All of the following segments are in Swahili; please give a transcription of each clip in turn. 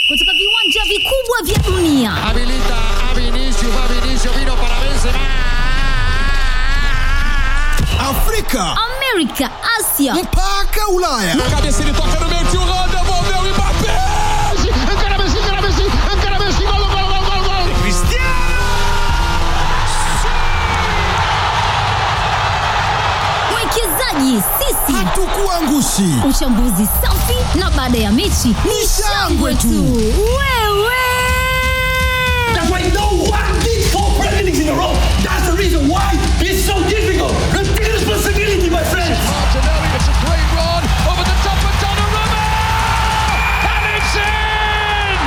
kutoka viwanja vikubwa vya dunia. Habilita a Vinicius, vino para Benzema. Afrika, Amerika, Asia, mpaka Ulaya. Na cabeça ele toca no meio, Holanda, devolveu o Mbappé. Encara Messi, gol. Cristiano! mwekezaji sisi Hatukuangushi. Uchambuzi safi na baada ya mechi ni shangwe tu. Wewe That's why no one did 4 Premier Leagues in a row. That's the reason why it's so difficult. Take responsibility, my friends. Martinelli, it's a great run over the top of Donnarumma. And it's in!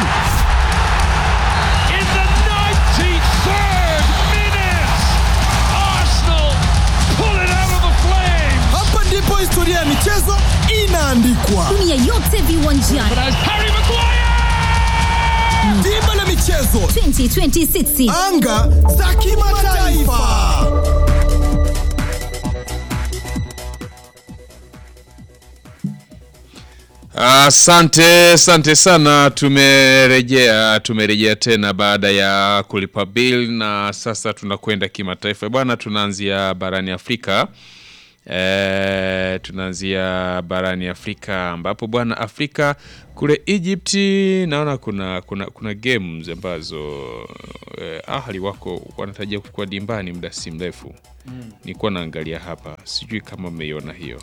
In the 93rd minute, Arsenal pull it out of the flames. Hapa ndipo historia ya michezo inaandikwa. dunia yote viwanjani. But as Harry Maguire! Dimba la michezo 2026 anga za kimataifa. Asante sana, tumerejea tena baada ya kulipa bill na sasa tunakwenda kimataifa. Bwana, tunaanzia barani Afrika. Tunaanzia barani Afrika ambapo bwana Afrika kule Egypt naona kuna games ambazo Ahli wako wanatarajia kukua dimbani muda si mrefu. Nilikuwa naangalia hapa, sijui kama umeiona hiyo.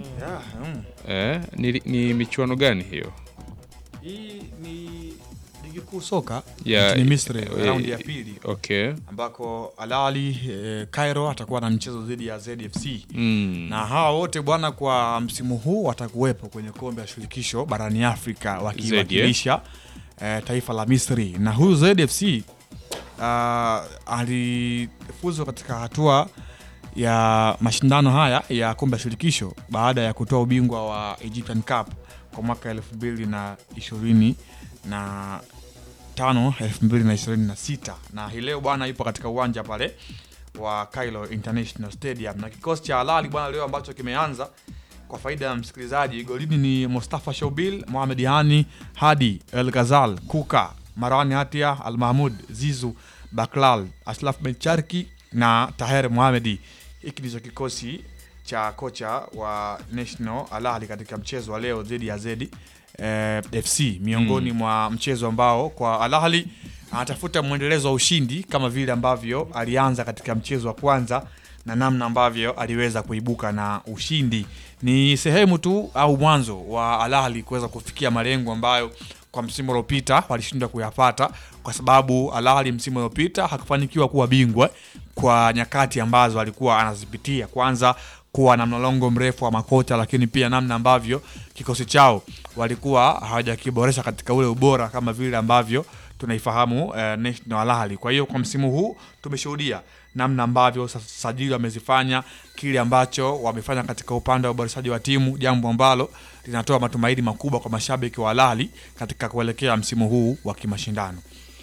Ni michuano gani hiyo? Hii ni ligi kuu soka Ya, nchini Misri, raundi ya pili. Okay. Ambako Al Ahly Cairo atakuwa na mchezo dhidi ya ZFC. Na hawa wote bwana kwa msimu huu watakuwepo kwenye kombe la shirikisho barani Afrika wakiwakilisha taifa la Misri. Na huyu ZFC alifuzu katika hatua ya mashindano haya ya kombe la shirikisho baada ya kutoa ubingwa wa Egyptian Cup kwa mwaka 2025-2026 na hii leo bwana ipo katika uwanja pale wa Cairo International Stadium. Na kikosi cha Al Ahly bwana leo ambacho kimeanza kwa faida ya msikilizaji, golini ni Mustafa Shoubil, Mohamed Hani, Hadi El Ghazal, Kuka, Marwan Hatia, Al Mahmoud, Zizu, Baklal, Ashraf Bencharki na Taher Mohamedi. Hiki ndicho kikosi cha kocha wa National Al Ahly katika mchezo wa leo dhidi ya FC, miongoni mwa mchezo ambao kwa Al Ahly anatafuta mwendelezo wa ushindi kama vile ambavyo alianza katika mchezo wa kwanza na namna ambavyo aliweza kuibuka na ushindi. Ni sehemu tu au mwanzo wa Al Ahly kuweza kufikia malengo ambayo kwa msimu uliopita walishindwa kuyapata, kwa sababu Al Ahly msimu uliopita hakufanikiwa kuwa bingwa kwa nyakati ambazo alikuwa anazipitia, kwanza kuwa na mlolongo mrefu wa makocha, lakini pia namna ambavyo kikosi chao walikuwa hawajakiboresha katika ule ubora kama vile ambavyo tunaifahamu National Al Ahly. Kwa hiyo kwa msimu huu tumeshuhudia namna ambavyo sajili wamezifanya, kile ambacho wamefanya katika upande wa uboreshaji wa timu, jambo ambalo linatoa matumaini makubwa kwa mashabiki wa Al Ahly katika kuelekea msimu huu wa kimashindano.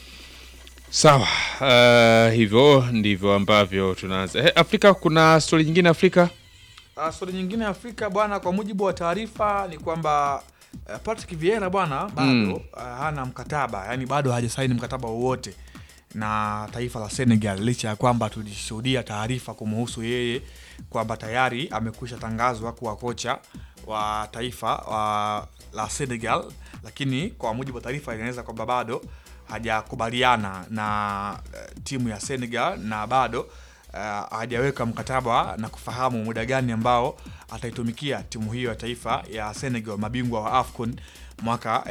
Sawa, hivyo ndivyo ambavyo tunaanza. Afrika kuna story nyingine Afrika? Story nyingine Afrika bwana, kwa mujibu wa taarifa ni kwamba Patrick Vieira bwana bado hana mkataba, yani bado hajasaini mkataba wowote na taifa la Senegal, licha ya kwamba tulishuhudia taarifa kumhusu yeye kwamba tayari amekwisha tangazwa kuwa kocha wa taifa la Senegal, lakini kwa mujibu wa taarifa inaeleza kwamba bado hajakubaliana na timu ya Senegal na bado hajaweka mkataba na kufahamu muda gani ambao ataitumikia timu hiyo ya taifa ya Senegal, mabingwa wa AFCON mwaka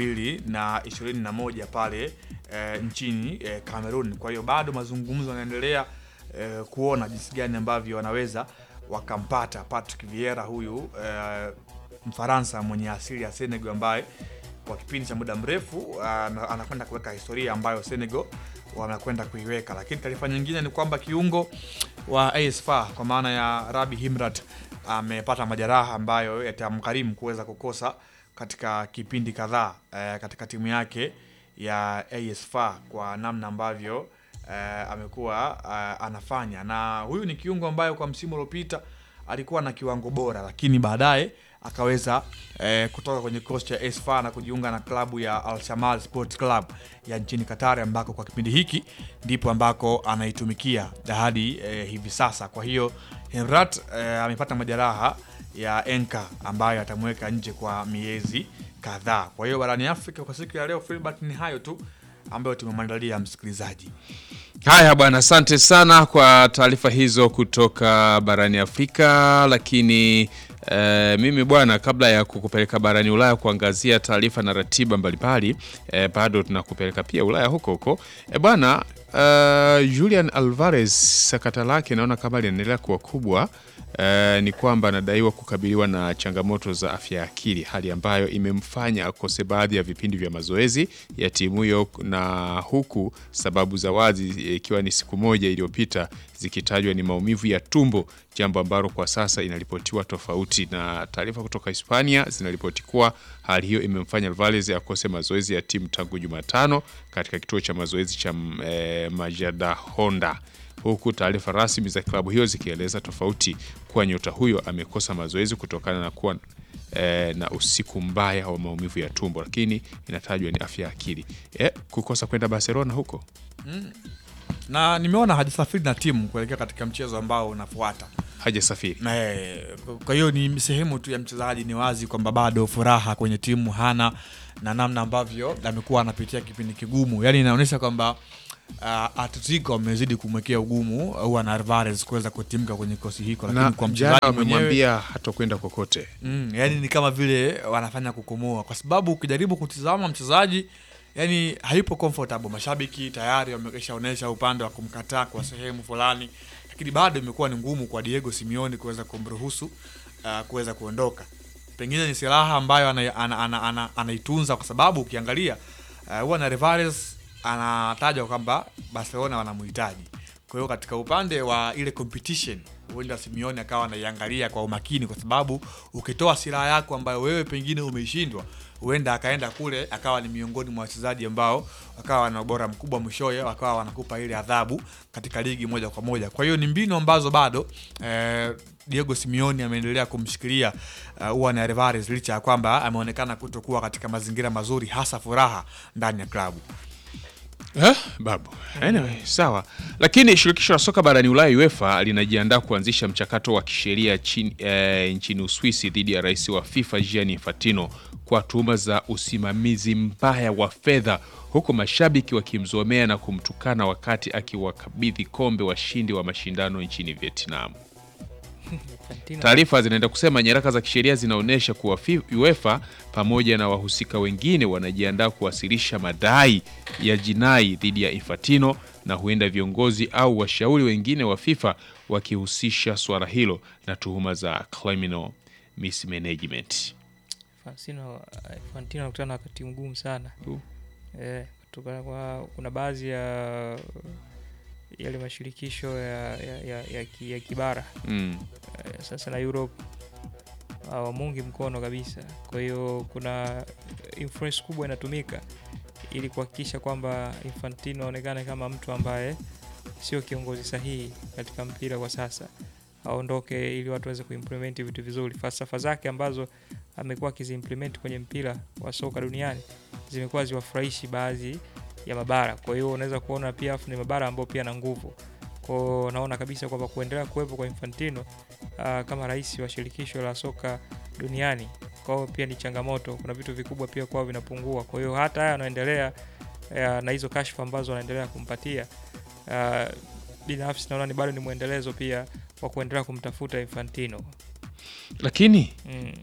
2021 pale nchini Cameroon. Kwa hiyo bado mazungumzo yanaendelea kuona jinsi gani ambavyo wanaweza wakampata Patrick Vieira, huyu Mfaransa mwenye asili ya Senegal, ambaye kwa kipindi cha muda mrefu anakwenda kuweka historia ambayo Senegal wanakwenda kuiweka. Lakini taarifa nyingine ni kwamba kiungo wa AS FAR kwa maana ya Rabi Himrat amepata majeraha ambayo yatamkarimu kuweza kukosa katika kipindi kadhaa katika timu yake ya AS FAR kwa namna ambavyo amekuwa anafanya. Na huyu ni kiungo ambayo kwa msimu uliopita alikuwa na kiwango bora, lakini baadaye akaweza kutoka kwenye kikosi cha AS FAR na kujiunga na klabu ya Al Shamal Sport Club ya nchini Qatar, ambako kwa kipindi hiki ndipo ambako anaitumikia hadi hivi sasa. Kwa hiyo Henrat amepata majeraha ya enka ambayo atamweka nje kwa miezi kadhaa. Kwa hiyo barani Afrika kwa siku ya leo, Filbert, ni hayo tu ambayo tumemwandalia msikilizaji. Haya bwana, asante sana kwa taarifa hizo kutoka barani Afrika. Lakini mimi bwana, kabla ya kukupeleka barani Ulaya kuangazia taarifa na ratiba mbalimbali, bado tunakupeleka pia Ulaya huko bwana. Julian Alvarez, sakata lake naona kama linaendelea kuwa kubwa. Ni kwamba anadaiwa kukabiliwa na changamoto za afya ya akili, hali ambayo imemfanya akose baadhi ya vipindi vya mazoezi ya timu hiyo, na huku sababu za wazi ikiwa ni siku moja iliyopita zikitajwa ni maumivu ya tumbo, jambo ambalo kwa sasa inaripotiwa tofauti. Na taarifa kutoka Hispania zinaripoti kuwa hali hiyo imemfanya Alvarez akose mazoezi ya timu tangu Jumatano katika kituo cha mazoezi cha Majadahonda, huku taarifa rasmi za klabu hiyo zikieleza tofauti, kwa nyota huyo amekosa mazoezi kutokana na kuwa na usiku mbaya wa maumivu ya tumbo, lakini inatajwa ni afya ya akili. Kukosa kwenda Barcelona huko. Na nimeona hajasafiri na timu kuelekea katika mchezo ambao unafuata. Hajasafiri. Kwa hiyo ni sehemu tu ya mchezaji, ni wazi kwamba bado furaha kwenye timu hana, na namna ambavyo amekuwa anapitia kipindi kigumu. Yaani inaonyesha kwamba Atletico amezidi kumwekea ugumu au na Alvarez kuweza kutimka kwenye kosi hiko, lakini kwa mchezaji amemwambia hatakwenda kokote. Yani ni kama vile wanafanya kukomoa, kwa sababu ukijaribu kutizama mchezaji yani hayupo comfortable. Mashabiki tayari wamekeshaonesha upande wa kumkataa kwa sehemu fulani, lakini bado imekuwa ni ngumu kwa Diego Simeone kuweza kumruhusu kuweza kuondoka. Pengine ni silaha ambayo anaitunza, kwa sababu ukiangalia huwa Alvarez anatajwa kwamba Barcelona wanamhitaji. Kwa hiyo katika upande wa ile competition, huenda Simeone akawa anaiangalia kwa umakini, kwa sababu ukitoa silaha yako ambayo wewe pengine umeshindwa, huenda akaenda kule akawa ni miongoni mwa wachezaji ambao wakawa na ubora mkubwa, mwishowe wakawa wanakupa ile adhabu katika ligi moja kwa moja. Kwa hiyo ni mbinu ambazo bado Diego Simeone ameendelea kumshikilia Juan Alvarez, licha ya kwamba ameonekana kutokuwa katika mazingira mazuri, hasa furaha ndani ya klabu. Babu. Anyway, sawa. Lakini shirikisho la soka barani Ulaya UEFA linajiandaa kuanzisha mchakato wa kisheria nchini Uswisi dhidi ya rais wa FIFA Gianni Infantino kwa tuhuma za usimamizi mbaya wa fedha, huku mashabiki wakimzomea na kumtukana wakati akiwakabidhi kombe washindi wa mashindano nchini Vietnam. Taarifa zinaenda kusema nyaraka za kisheria zinaonyesha kuwa UEFA pamoja na wahusika wengine wanajiandaa kuwasilisha madai ya jinai dhidi ya Infantino, na huenda viongozi au washauri wengine wa FIFA wakihusisha swala hilo na tuhuma za criminal mismanagement. Infantino anakutana na wakati mgumu sana. Kutokana kwa kuna baadhi ya yale mashirikisho ya kibara sasa na Europe hawamungi mkono kabisa. Kwa hiyo kuna influence kubwa inatumika ili kuhakikisha kwamba Infantino aonekane kama mtu ambaye sio kiongozi sahihi katika mpira kwa sasa, aondoke ili watu waweze kuimplement vitu vizuri. Falsafa zake ambazo amekuwa akiziimplement kwenye mpira wa soka duniani zimekuwa ziwafurahishi baadhi ya mabara. Kwa hiyo unaweza kuona pia ni mabara ambao pia na nguvu. Kwa naona kabisa kwamba kuendelea kuwepo kwa Infantino kama rais wa shirikisho la soka duniani kwao pia ni changamoto. Kuna vitu vikubwa pia kwao vinapungua. Kwa hiyo hata haya yanaendelea na hizo kashfa ambazo wanaendelea kumpatia, binafsi naona ni bado ni muendelezo pia wa kuendelea kumtafuta Infantino. Lakini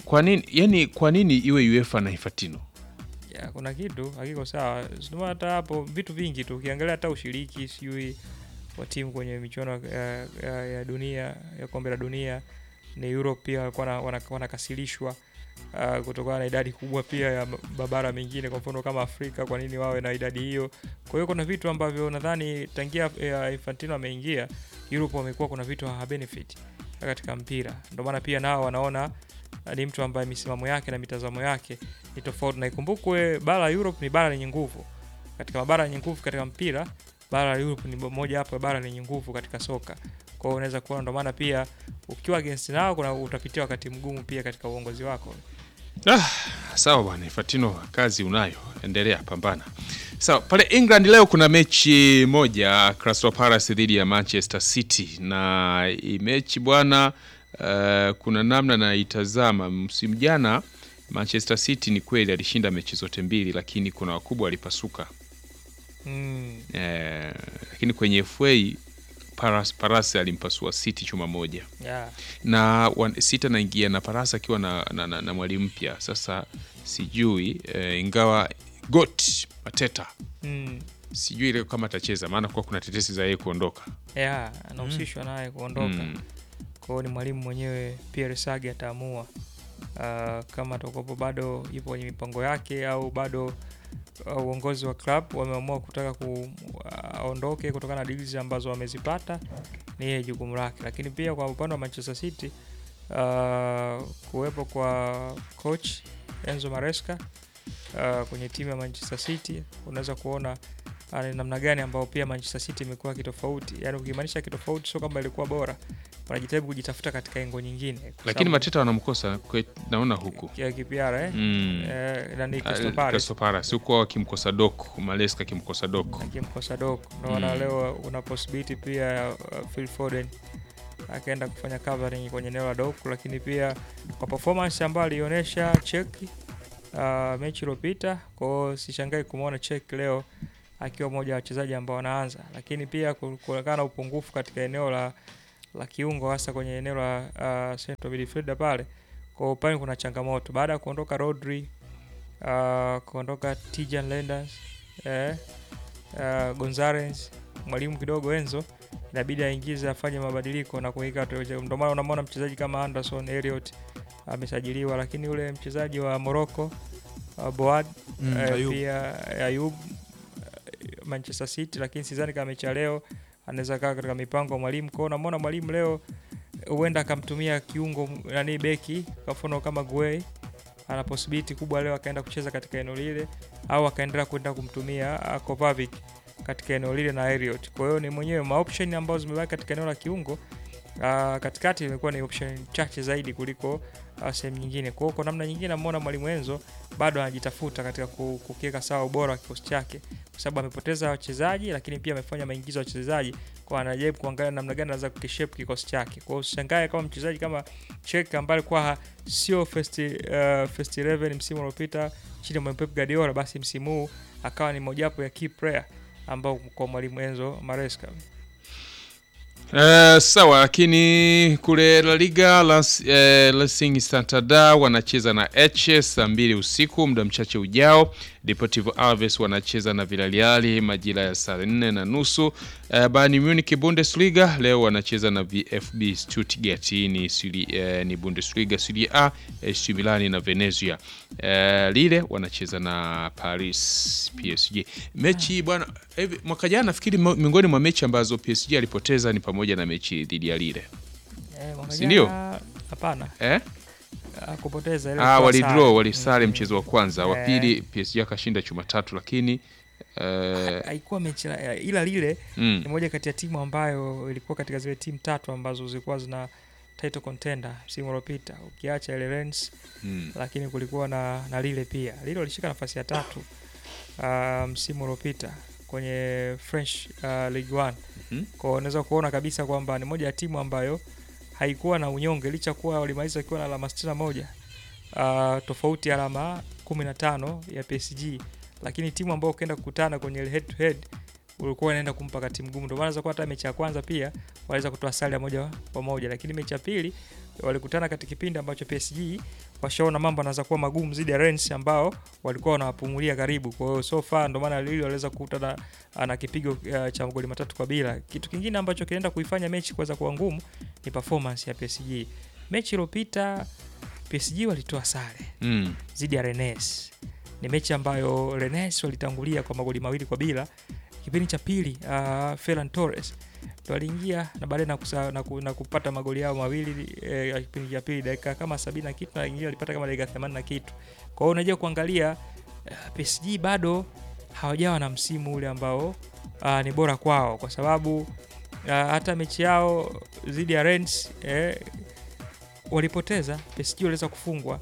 kwa nini iwe UEFA na Infantino? Kuna kitu hakiko sawa. Sio hata hapo, vitu vingi tu ukiangalia, hata ushiriki sijui wa timu kwenye michuano ya dunia, ya kombe la dunia ni Europe pia wanakasilishwa kutokana na idadi kubwa pia ya mabara mengine, kwa mfano kama Afrika, kwa nini wawe na idadi hiyo? Kwa hiyo kuna vitu ambavyo nadhani tangia Infantino ameingia Europe wamekuwa kuna vitu ha benefit katika mpira. Ndio maana pia nao wanaona ni mtu ambaye misimamo yake na mitazamo yake ni tofauti. Na ikumbukwe bara Europe ni bara lenye nguvu. Katika mabara yenye nguvu katika mpira, bara Europe ni moja hapo bara lenye nguvu katika soka. Kwa hiyo unaweza kuona, ndio maana pia ukiwa against nao kuna utapitia wakati mgumu pia katika uongozi wako. Sawa bwana Infantino, kazi unayo, endelea, pambana. Sawa, pale England leo kuna mechi moja, Crystal Palace dhidi ya Manchester City, na hii mechi bwana kuna namna na itazama. Msimu jana Manchester City ni kweli alishinda mechi zote mbili, lakini kuna wakubwa walipasuka. Lakini kwenye FA Palace alimpasua City chuma moja. Na City anaingia na Palace akiwa na mwalimu mpya. Sasa sijui ingawa Mateta sijui ile kama atacheza, maana kwa kuna tetesi za yeye kuondoka. Anahusishwa naye kuondoka. Kwa hiyo ni mwalimu mwenyewe Pierre Sage ataamua kama atakopo bado ipo kwenye mipango yake au bado uongozi wa club wameamua kutaka kuondoke kutokana na deals ambazo wamezipata, ni yeye jukumu lake. Lakini pia kwa upande wa Manchester City kuwepo kwa coach Enzo Maresca kwenye timu ya Manchester City, unaweza kuona namna gani ambao pia Manchester City imekuwa kitofauti. Yaani ukimaanisha kitofauti sio kama ilikuwa bora, wanajitahidi kujitafuta katika engo nyingine. Lakini Mateta wanamkosa naona huku. Ya KPR na ni Crystal Palace huko akimkosa Doku, Maresca akimkosa Doku. Naona leo una possibility pia ya Phil Foden akaenda kufanya covering kwenye eneo la Doku, lakini pia kwa performance ambayo alionyesha Czech mechi iliyopita, kwa hiyo sishangai kumuona Czech leo akiwa mmoja wa wachezaji ambao wanaanza. Lakini pia kuonekana upungufu katika eneo la kiungo, hasa kwenye eneo la central midfielder pale. Kwa upande kuna changamoto baada ya kuondoka Rodri, kuondoka Tijan Lenders, Gonzalez, mwalimu kidogo Enzo inabidi aingize, afanye mabadiliko na kuweka. Ndio maana unamwona mchezaji kama Anderson Elliot amesajiliwa, lakini ule mchezaji wa Morocco Boad pia Ayub Manchester City, lakini sidhani kama mechi leo anaweza kaa katika mipango ya mwalimu. Kwa unamwona mwalimu leo huenda akamtumia kiungo beki kwa mfano kama Gueye, ana possibility kubwa leo akaenda kucheza katika eneo lile, au akaendelea kwenda kumtumia Kovacic katika eneo lile na Elliot. Kwa hiyo ni mwenyewe maoption ambazo zimebaki katika eneo la kiungo katikati imekuwa ni option chache zaidi kuliko sehemu nyingine. Kwa hiyo kwa namna nyingine namuona mwalimu Enzo bado anajitafuta katika kukiweka sawa ubora wa kikosi chake, kwa sababu amepoteza wachezaji, lakini pia amefanya maingizo ya wachezaji, kwa anajaribu kuangalia namna gani anaweza kukishape kikosi chake. Kwa hiyo usishangae kama mchezaji kama Czech ambaye kwa sio first 11 msimu uliopita chini ya Pep Guardiola, basi msimu huu akawa ni mojawapo ya key player ambao kwa mwalimu Enzo Maresca. Sawa, lakini kule La Liga Racing Santander wanacheza na Elche saa 2 usiku muda mchache ujao. Deportivo Alaves wanacheza na Villarreal majira ya saa 4:30. Bayern Munich Bundesliga leo wanacheza na VfB Stuttgart. Ni Bundesliga Serie A. AC Milan na Venezia. Lille wanacheza na Paris PSG. Mechi bwana mwaka jana nafikiri miongoni mwa mechi ambazo PSG alipoteza ni pamoja na mechi dhidi ya Lille. Si ndio? Hapana. Kupoteza ile walisare mchezo wa kwanza, wa pili PSG akashinda chuma 3, lakini haikuwa mechi ila Lille ni moja kati ya timu ambayo ilikuwa katika zile timu 3 ambazo zilikuwa zina title contender msimu uliopita, ukiacha ile Rennes lakini kulikuwa na Lille pia. Lille walishika nafasi ya 3 msimu uliopita kwenye French Ligue 1. Kwa unaweza kuona kabisa kwamba ni moja ya timu ambayo haikuwa na unyonge, licha kuwa walimaliza ikiwa na alama 61, tofauti alama 15 ya PSG, lakini timu ambayo ukaenda kukutana kwenye head to head ulikuwa unaenda kumpa kati mgumu. Ndio maana hata mechi ya kwanza pia waliweza kutoa sare moja kwa moja, lakini mechi ya pili walikutana katika kipindi ambacho PSG washaona mambo yanaanza kuwa magumu zidi ya Rennes ambao walikuwa wanawapumulia karibu. Kwa hiyo so far ndio maana Lille waliweza kukutana na kipigo cha magoli 3-0. Kitu kingine ambacho kinaenda kuifanya mechi kuweza kuwa ngumu ni performance ya PSG. Mechi iliyopita PSG walitoa sare zidi ya Rennes. Ni mechi ambayo Rennes walitangulia kwa magoli 2-0. Kipindi cha pili Ferran Torres ndo aliingia na baadaye na kupata magoli yao mawili kipindi cha pili dakika kama 70 na kitu, na wengine alipata kama dakika 80 na kitu. Kwa hiyo unajua kuangalia PSG bado hawajawa na msimu ule ambao ni bora kwao, kwa sababu hata mechi yao dhidi ya Rennes walipoteza. PSG waliweza kufungwa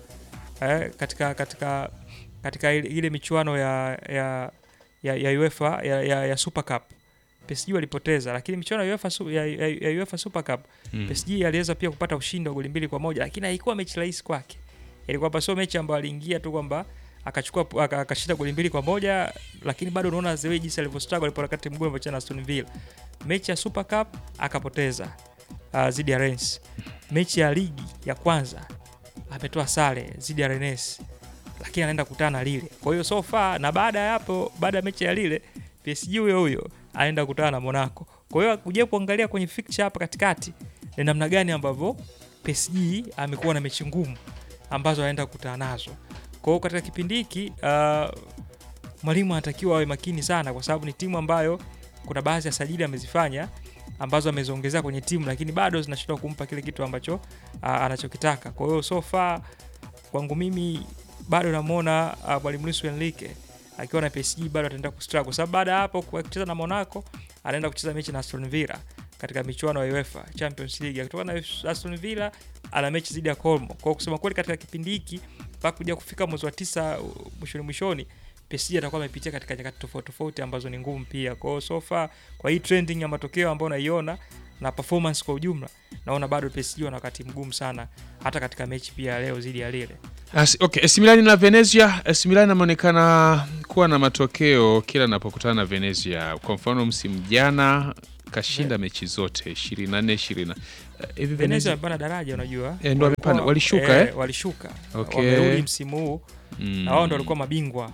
katika ile michuano ya UEFA ya Super Cup. PSG walipoteza, lakini michuano ya UEFA Super Cup PSG aliweza pia kupata ushindi wa goli 2-1, lakini haikuwa mechi rahisi kwake. Ilikuwa sio mechi ambayo aliingia tu kwamba akashinda goli 2-1, lakini bado unaona zewe jinsi alivyostruggle alipo wakati mgumu wa chana Aston Villa. Mechi ya Super Cup akapoteza dhidi ya Rennes. Mechi ya ligi ya kwanza ametoa sare dhidi ya Rennes, lakini anaenda kukutana na Lille. Kwa hiyo so far, na baada ya hapo, baada ya mechi ya Lille, PSG huyo anaenda kukutana na Monaco. Kwa hiyo kuja kuangalia kwenye fixture hapa katikati ni namna gani ambavyo PSG amekuwa na mechi ngumu ambazo anaenda kukutana nazo. Kwa hiyo katika kipindi hiki mwalimu anatakiwa awe makini sana, kwa sababu ni timu ambayo kuna baadhi ya sajili amezifanya ambazo ameziongezea kwenye timu, lakini bado zinashindwa kumpa kile kitu ambacho anachokitaka. Kwa hiyo so far kwangu mimi bado namuona mwalimu Luis Enrique akiwa na PSG bado ataenda kustruggle, kwa sababu baada hapo kucheza na Monaco anaenda kucheza mechi na Aston Villa katika michuano ya UEFA Champions League. Kutoka na Aston Villa ana mechi dhidi ya Como. Kwa kusema kweli katika kipindi hiki mpaka kuja kufika mwezi wa 9 mwishoni PSG atakuwa amepitia katika nyakati tofauti ambazo ni ngumu pia. Kwa hiyo so far kwa hii trending ya matokeo ambayo naiona na performance kwa ujumla, naona bado PSG wana wakati mgumu sana hata katika mechi pia leo dhidi ya Lille. Okay, AC Milan na Venezia. AC Milan inaonekana kuwa na matokeo kila anapokutana na Venezia. Kwa mfano msimu jana kashinda mechi zote 24-20. Hivi Venezia wamepanda daraja, unajua. Ndio wamepanda, walishuka walishuka. Okay. Wamerudi msimu huu. Na wao ndio walikuwa mabingwa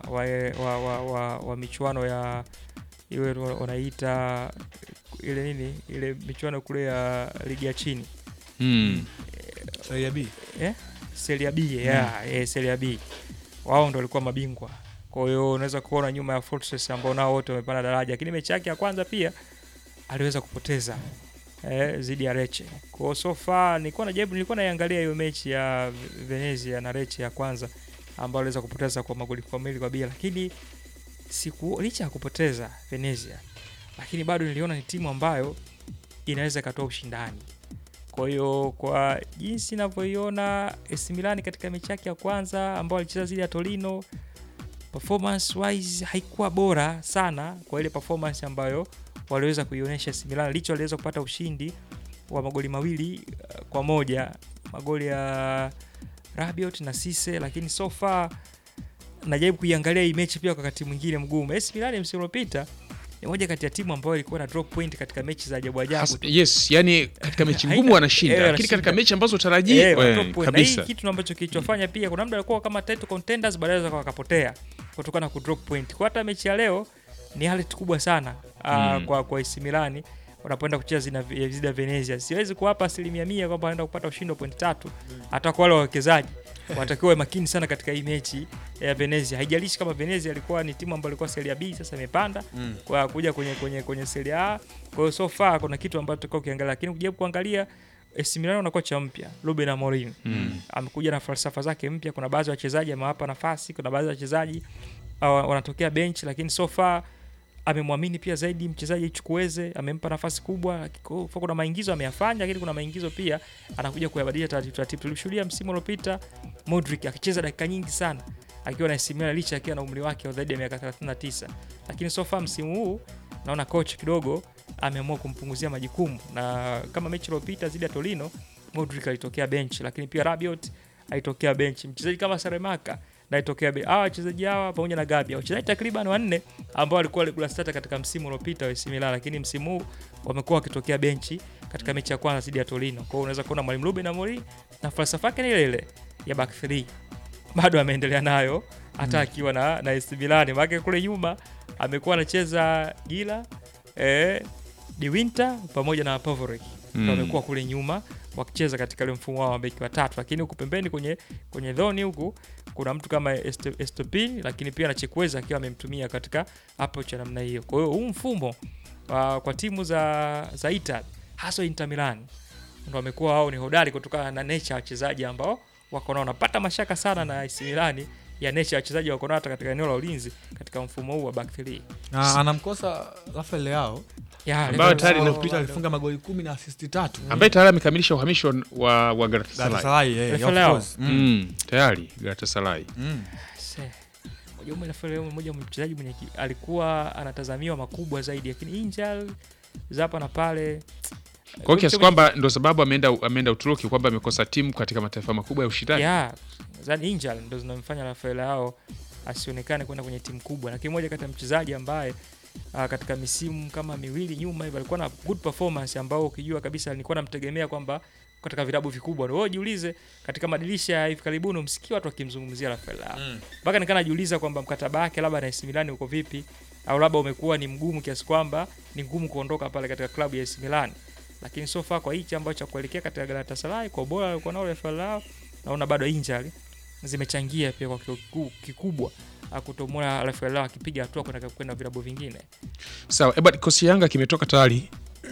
wa michuano ya ile wanaita ile michuano kule ya ligi ya chini. Serie B. Serie B, Serie B. Wao ndio walikuwa mabingwa. Kwa hiyo unaweza kuona nyuma ya Fortress ambao nao wote wamepanda daraja, lakini mechi yake ya kwanza pia aliweza kupoteza dhidi ya Lecce. Kwa so far nilikuwa naiangalia hiyo mechi ya Venezia na Lecce ya kwanza ambao aliweza kupoteza kwa magoli 2-2, lakini licha ya kupoteza Venezia, lakini bado niliona ni timu ambayo inaweza katoa ushindani. Kwa hiyo kwa jinsi ninavyoiona AC Milan katika mechi yake ya kwanza ambao alicheza dhidi ya Torino, performance wise haikuwa bora sana kwa ile performance ambayo waliweza kuionyesha AC Milan, licha waliweza kupata ushindi wa magoli 2-1, magoli ya Rabiot na Cisse, lakini so far najaribu kuiangalia hii mechi pia kwa wakati mwingine mgumu. AC Milan msimu uliopita ni moja kati ya timu ambayo ilikuwa na drop point katika mechi za ajabu. Yes, yani katika mechi ngumu wanashinda, lakini katika mechi ambazo utarajii kabisa. Hii kitu ambacho kilichofanya pia kuna muda alikuwa kama title contenders, baadaye wakapotea kutokana na ku drop point. Kwa hata mechi ya leo ni hali kubwa sana kwa AC Milan wanapoenda kucheza dhidi ya Venezia. Siwezi kuwapa 100% kwamba wanaenda kupata ushindi wa point 3. Hata kwa wale wawekezaji watakiwa makini sana katika hii mechi ya Venezia. Haijalishi kama Venezia ilikuwa ni timu ambayo ilikuwa Serie B, sasa imepanda kwa kuja kwenye Serie A. Kwa hiyo so far kuna kitu ambacho tutakao kiangalia, lakini ukijaribu kuangalia AC Milan wana kocha mpya Ruben Amorim. Amekuja na falsafa zake mpya. Kuna baadhi ya wachezaji amewapa nafasi, kuna baadhi ya wachezaji wanatokea bench, lakini so far amemwamini pia zaidi mchezaji Chukwueze, amempa nafasi kubwa. Kuna maingizo ameyafanya, lakini kuna maingizo pia anakuja kuyabadilisha taratibu. Tulishuhudia msimu uliopita Modric akicheza dakika nyingi sana akiwa na AC Milan licha akiwa na umri wake zaidi ya miaka 39, lakini so far msimu huu naona coach kidogo ameamua kumpunguzia majukumu, na kama mechi iliyopita dhidi ya Torino Modric alitokea bench, lakini pia Rabiot alitokea bench. Mchezaji kama Saremaka na itokea wachezaji hawa pamoja na Gabi, wachezaji takriban 4 ambao walikuwa regular starter katika msimu uliopita wa AC Milan, lakini msimu huu wamekuwa wakitokea benchi katika mechi ya kwanza dhidi ya Torino. Kwa hiyo unaweza kuona mwalimu Ruben Amorim na falsafa yake ile ya back 3 bado ameendelea nayo hata akiwa na AC Milan. Maana kule nyuma amekuwa anacheza Gila, De Winter pamoja na Pavlovic. Wamekuwa kule nyuma wakicheza katika ile mfumo wao wa beki watatu, lakini huko pembeni kwenye dhoni huko kuna mtu kama Estopin, lakini pia na Chukwueze akiwa amemtumia katika approach ya namna hiyo. Kwa hiyo huu mfumo kwa timu za Italy hasa Inter Milan ndio wamekuwa wao ni hodari kutokana na nature ya wachezaji ambao wako nao. Napata mashaka sana na AC Milan ya nature ya wachezaji wako nao katika eneo la ulinzi katika mfumo huu wa back 3. Anamkosa Rafael Leao Ambayo tayari Nafikiri alifunga magoli 10 na assist 3. ambaye tayari amekamilisha uhamisho wa Galatasaray. Galatasaray, of course. Tayari Galatasaray. Mmoja mchezaji mwenye alikuwa anatazamiwa makubwa zaidi, lakini injury zapa na pale. Kwa kiasi kwamba ndo sababu ameenda Uturuki, kwamba amekosa timu katika mataifa makubwa ya ushindani. Zani injury ndo zinamfanya Rafael Leao asionekane kwenda kwenye timu kubwa. Lakini mmoja kati ya mchezaji ambaye katika misimu kama miwili nyuma hivi alikuwa na good performance, ambao ukijua kabisa nilikuwa namtegemea kwamba katika vilabu vikubwa. Wewe jiulize katika madirisha hivi karibuni umsikia watu wakimzungumzia Rafael Leao. Mpaka nikana jiuliza kwamba mkataba wake labda na AC Milan uko vipi, au labda umekuwa ni mgumu kiasi kwamba ni ngumu kuondoka pale katika klabu ya AC Milan. Lakini so far kwa hichi ambacho kuelekea katika Galatasaray, kwa bora alikuwa nao Rafael Leao, naona bado injury zimechangia pia kwa kikubwa kutomwona Rafael Leao akipiga hatua kwenda vilabu vingine. Sawa, kikosi Yanga kimetoka tayari.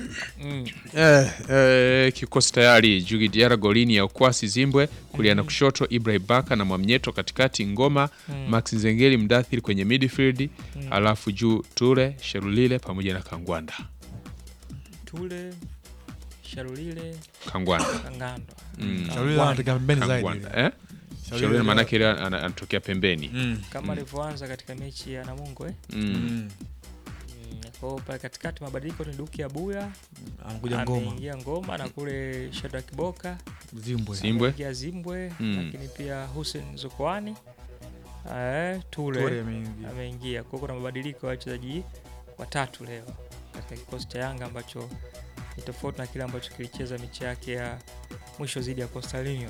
Kikosi tayari: Djigui Diarra golini ya Okwasi Zimbwe, kulia na kushoto Ibrahim Baka na Mwamnyeto, katikati Ngoma, Max Nzengeli Mdathiri kwenye midfield, alafu juu Ture, Sherulile pamoja na Kangwanda. Ture, Sherulile, Kangwanda. Sherulile anatokea pembeni zaidi. Sherulile maana yake anatokea pembeni. Kama alivyoanza katika mechi ya Namungo Kwa pale katikati mabadiliko ni Duki Abuya, ameingia Ngoma, na kule Shadrack Kiboka Zimbwe, lakini pia Hussein Zokoani, Ture ameingia. Kwa kuna mabadiliko ya wachezaji watatu leo katika kikosi cha Yanga, ambacho ni tofauti na kile ambacho kilicheza mechi yake ya mwisho dhidi ya Coastal Union.